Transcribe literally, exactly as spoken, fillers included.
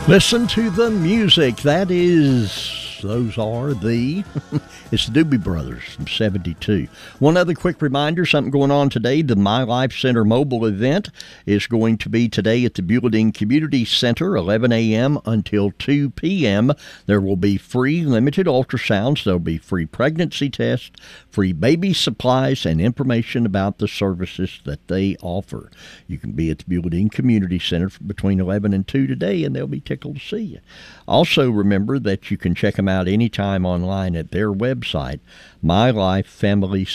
Listen to the music. That is, those are the, it's the Doobie Brothers from seventy-two. One other quick reminder, something going on today. The My Life Center mobile event is going to be today at the Beuladine Community Center, eleven a.m. until two p.m. There will be free limited ultrasounds. There will be free pregnancy tests, free baby supplies, and information about the services that they offer. You can be at the Beuladine Community Center between eleven and two today, and they'll be tickled to see you. Also, remember that you can check them out anytime online at their website, My Life Family